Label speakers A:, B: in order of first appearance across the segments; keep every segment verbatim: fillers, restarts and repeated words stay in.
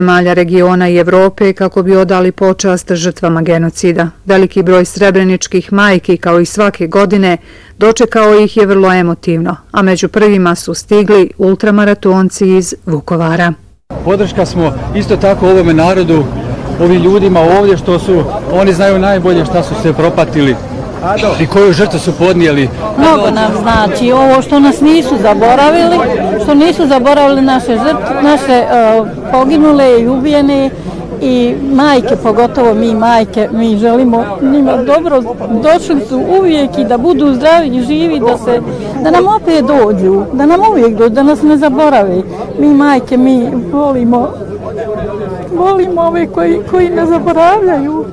A: zemalja regiona i Evrope kako bi odali počast žrtvama genocida. Veliki broj srebreničkih majki, kao i svake godine, dočekao ih je vrlo emotivno, a među prvima su stigli ultramaratonci iz Vukovara.
B: Podrška smo isto tako ovome narodu, ovim ljudima ovdje što su, oni znaju najbolje šta su se propatili i koju žrtvu su podnijeli.
C: Mnogo nam znači ovo što nas nisu zaboravili, što nisu zaboravili naše žrtve, naše uh, poginule i ubijene i majke, pogotovo mi majke, mi želimo njima dobro, došli su uvijek i da budu zdravi i živi, da, se, da nam opet dođu, da nam uvijek dođu, da nas ne zaborave. Mi majke, mi volimo, volimo ove koji, koji ne zaboravljaju.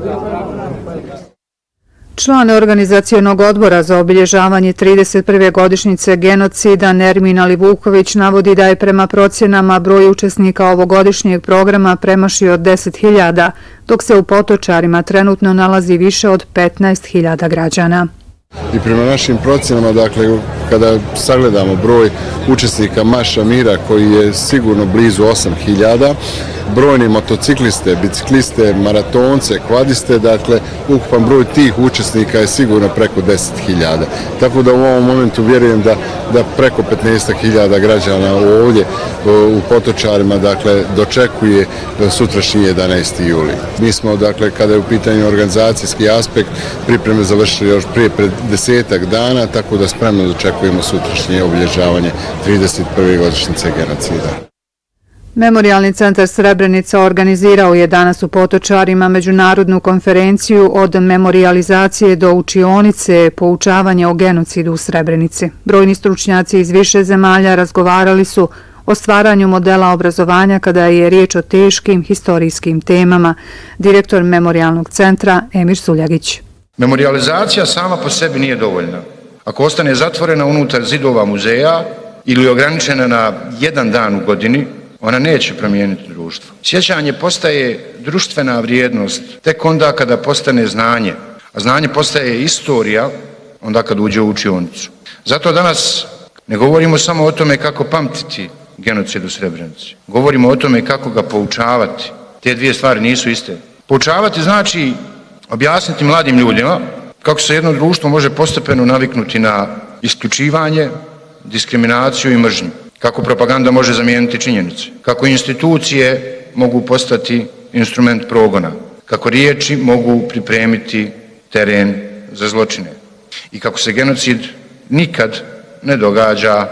A: Član organizacionog odbora za obilježavanje trideset prve godišnjice genocida Nermin Alivuković navodi da je prema procjenama broj učesnika ovogodišnjeg programa premašio deset hiljada, dok se u Potočarima trenutno nalazi više od petnaest hiljada građana.
D: I prema našim procjenama, dakle, kada sagledamo broj učesnika Maša Mira koji je sigurno blizu osam hiljada, brojni motocikliste, bicikliste, maratonce, kvadiste, dakle, ukupan broj tih učesnika je sigurno preko deset hiljada. Tako da u ovom momentu vjerujem da, da preko petnaest hiljada građana ovdje u Potočarima, dakle, dočekuje sutrašnji jedanaesti juli. Mi smo, dakle, kada je u pitanju organizacijski aspekt, pripreme završili još prije pred desetak dana, tako da spremno dočekujemo sutrašnje obilježavanje trideset prve godišnjice genocida.
A: Memorijalni centar Srebrenica organizirao je danas u Potočarima međunarodnu konferenciju od memorijalizacije do učionice poučavanja o genocidu u Srebrenici. Brojni stručnjaci iz više zemalja razgovarali su o stvaranju modela obrazovanja kada je riječ o teškim historijskim temama. Direktor Memorijalnog centra Emir Suljagić.
E: Memorijalizacija sama po sebi nije dovoljna. Ako ostane zatvorena unutar zidova muzeja ili ograničena na jedan dan u godini, ona neće promijeniti društvo. Sjećanje postaje društvena vrijednost tek onda kada postane znanje, a znanje postaje istorija onda kad uđe u učionicu. Zato danas ne govorimo samo o tome kako pamtiti genocid u Srebrenici. Govorimo o tome kako ga poučavati. Te dvije stvari nisu iste. Poučavati znači objasniti mladim ljudima kako se jedno društvo može postepeno naviknuti na isključivanje, diskriminaciju i mržnju. Kako propaganda može zamijeniti činjenice. Kako institucije mogu postati instrument progona. Kako riječi mogu pripremiti teren za zločine. I kako se genocid nikad ne događa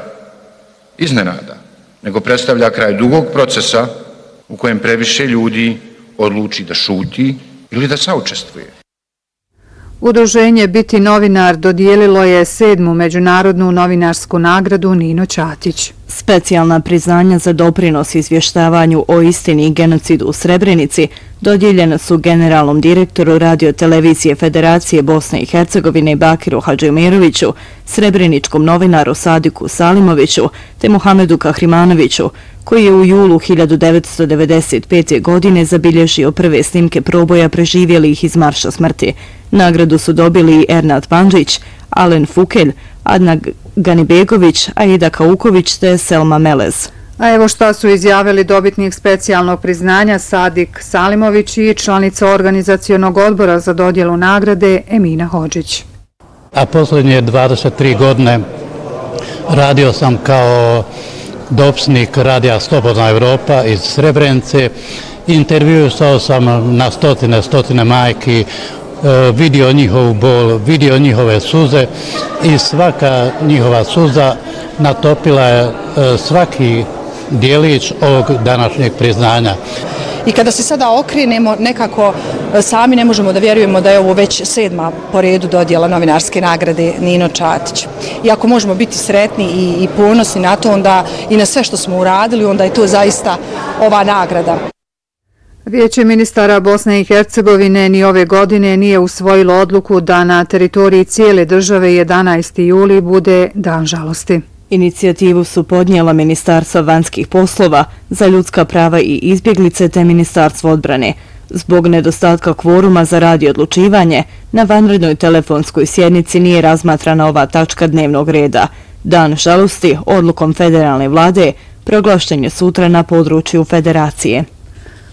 E: iznenada, nego predstavlja kraj dugog procesa u kojem previše ljudi odluči da šuti ili da saučestvuje.
A: Udruženje Biti novinar dodijelilo je sedmu međunarodnu novinarsku nagradu Nino Ćatić.
F: Specijalna priznanja za doprinos izvještavanju o istini i genocidu u Srebrenici dodijeljena su generalnom direktoru radiotelevizije Federacije Bosne i Hercegovine Bakiru Hadžimiroviću, srebreničkom novinaru Sadiku Salimoviću te Muhamedu Kahrimanoviću, koji je u julu hiljadu devetsto devedeset pete. godine zabilježio prve snimke proboja preživjelih iz Marša smrti. Nagradu su dobili Ernad Pandžić, Alen Fukelj, Adnan Ganibegović, Aida Kauković te Selma Melez.
A: A evo šta su izjavili dobitnik specijalnog priznanja Sadik Salimović i članica organizacionog odbora za dodjelu nagrade Emina Hodžić.
G: A posljednje dvadeset tri godine radio sam kao dopisnik radija Slobodna Evropa iz Srebrenice. Intervjuisao sam na stotine, stotine majki, vidio njihovu bol, vidio njihove suze i svaka njihova suza natopila je svaki dijelić ovog današnjeg priznanja.
H: I kada se sada okrenemo, nekako sami ne možemo da vjerujemo da je ovo već sedma po redu dodjela novinarske nagrade Nino Ćatić. Iako možemo biti sretni i, i ponosni na to onda i na sve što smo uradili, onda je to zaista ova nagrada.
A: Vijeće ministara Bosne i Hercegovine ni ove godine nije usvojilo odluku da na teritoriji cijele države jedanaesti juli bude dan žalosti.
F: Inicijativu su podnijela Ministarstva vanjskih poslova za ljudska prava i izbjeglice te Ministarstvo odbrane. Zbog nedostatka kvoruma za rad i odlučivanje, na vanrednoj telefonskoj sjednici nije razmatrana ova tačka dnevnog reda. Dan žalosti odlukom federalne vlade proglašen je sutra na području federacije.